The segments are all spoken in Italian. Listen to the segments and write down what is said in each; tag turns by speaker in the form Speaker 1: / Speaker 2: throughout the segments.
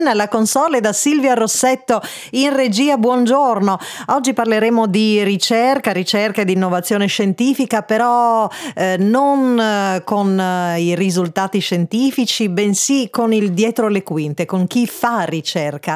Speaker 1: alla console da Silvia Rossetto in regia, buongiorno. Oggi parleremo di ricerca ed innovazione scientifica, però non con i risultati scientifici, bensì con il dietro le quinte, con chi fa ricerca.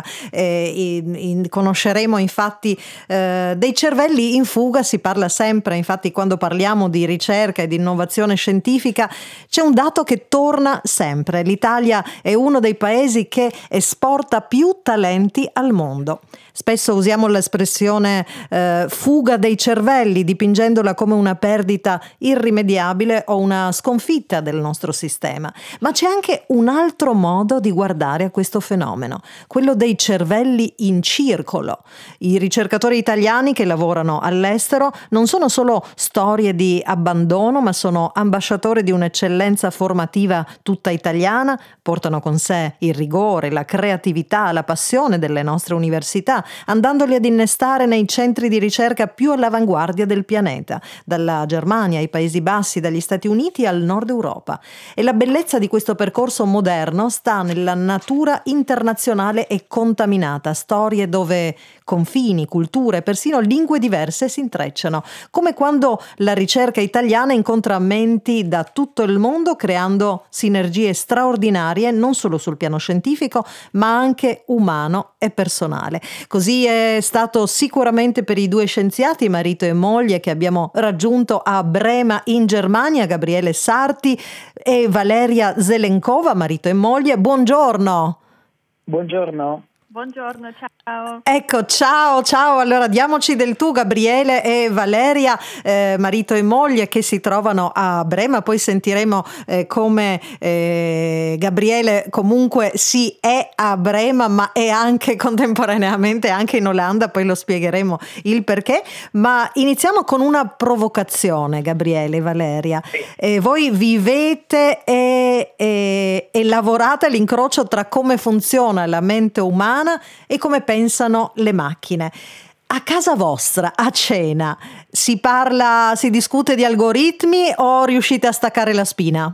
Speaker 1: Conosceremo infatti dei cervelli in fuga, si parla sempre, infatti quando parliamo di ricerca e di innovazione scientifica c'è un dato che torna sempre: l'Italia è uno dei paesi che esporta più talenti al mondo. Spesso usiamo l'espressione fuga dei cervelli, dipingendola come una perdita irrimediabile o una sconfitta del nostro sistema. Ma c'è anche un altro modo di guardare a questo fenomeno, quello dei cervelli in circolo. I ricercatori italiani che lavorano all'estero non sono solo storie di abbandono, ma sono ambasciatori di un'eccellenza formativa tutta italiana, portano con sé il rigore, la creatività, la passione delle nostre università, andandoli ad innestare nei centri di ricerca più all'avanguardia del pianeta, dalla Germania ai Paesi Bassi, dagli Stati Uniti al Nord Europa. E la bellezza di questo percorso moderno sta nella natura internazionale e contaminata, storie dove confini, culture, persino lingue diverse si intrecciano, come quando la ricerca italiana incontra menti da tutto il mondo, creando sinergie straordinarie non solo sul piano scientifico, ma anche umano e personale. Così è stato sicuramente per i due scienziati, marito e moglie, che abbiamo raggiunto a Brema in Germania, Gabriele Sarti e Valeria Zelenkova, marito e moglie. Buongiorno.
Speaker 2: Buongiorno.
Speaker 3: Buongiorno, ciao.
Speaker 1: Ecco, ciao. Allora diamoci del tu, Gabriele e Valeria, marito e moglie che si trovano a Brema. Poi sentiremo come Gabriele comunque sì, è a Brema, ma è anche contemporaneamente anche in Olanda, poi lo spiegheremo il perché. Ma iniziamo con una provocazione, Gabriele e Valeria. Voi vivete e lavorate all'incrocio tra come funziona la mente umana e come pensano le macchine. A casa vostra, a cena, si discute di algoritmi o riuscite a staccare la spina?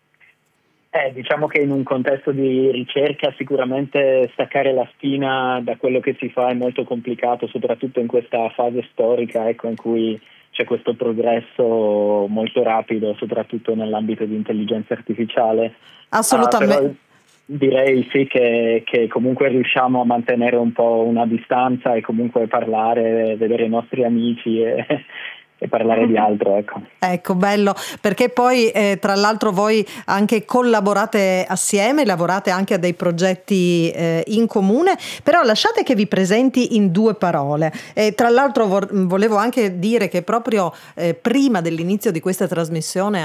Speaker 2: Diciamo che in un contesto di ricerca sicuramente staccare la spina da quello che si fa è molto complicato, soprattutto in questa fase storica, in cui c'è questo progresso molto rapido, soprattutto nell'ambito di intelligenza artificiale.
Speaker 1: Assolutamente.
Speaker 2: Però direi sì che comunque riusciamo a mantenere un po' una distanza e comunque parlare, vedere i nostri amici e parlare di altro, ecco.
Speaker 1: Ecco, bello, perché poi tra l'altro voi anche collaborate assieme, lavorate anche a dei progetti in comune, però lasciate che vi presenti in due parole. Tra l'altro volevo anche dire che proprio prima dell'inizio di questa trasmissione,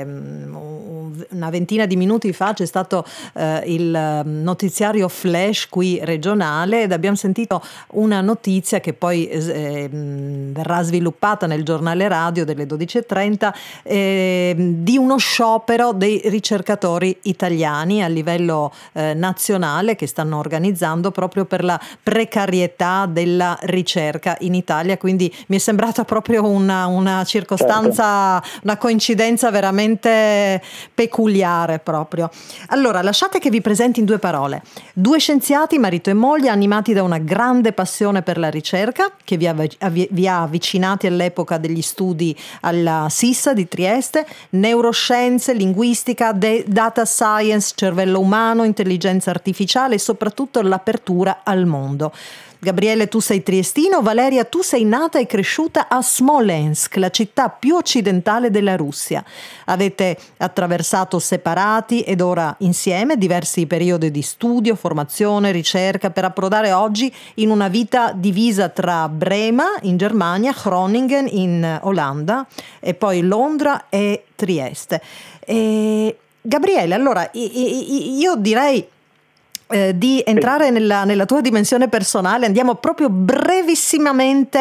Speaker 1: una ventina di minuti fa, c'è stato il notiziario flash qui regionale ed abbiamo sentito una notizia che poi verrà sviluppata nel giornale radio delle 12:30 di uno sciopero dei ricercatori italiani a livello nazionale che stanno organizzando proprio per la precarietà della ricerca in Italia, quindi mi è sembrata proprio una circostanza, una coincidenza veramente peculiare proprio. Allora, lasciate che vi presenti in due parole. Due scienziati, marito e moglie, animati da una grande passione per la ricerca che vi ha avvicinati all'epoca degli studi alla SISSA di Trieste, neuroscienze, linguistica, data science, cervello umano, intelligenza artificiale e soprattutto l'apertura al mondo. Gabriele, tu sei triestino, Valeria, tu sei nata e cresciuta a Smolensk, la città più occidentale della Russia. Avete attraversato separati ed ora insieme diversi periodi di studio, formazione, ricerca per approdare oggi in una vita divisa tra Brema in Germania, Groningen in Olanda e poi Londra e Trieste. Gabriele, allora io direi di entrare nella tua dimensione personale. Andiamo proprio brevissimamente,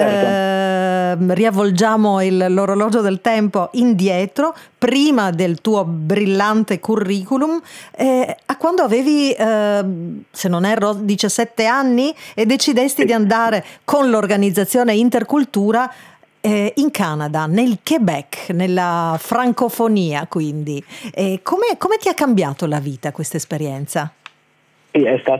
Speaker 1: riavvolgiamo l'orologio del tempo indietro, prima del tuo brillante curriculum, a quando avevi, se non erro, 17 anni e decidesti di andare con l'organizzazione Intercultura in Canada, nel Quebec, nella francofonia, quindi. Come ti ha cambiato la vita questa esperienza?
Speaker 2: Sì, è stato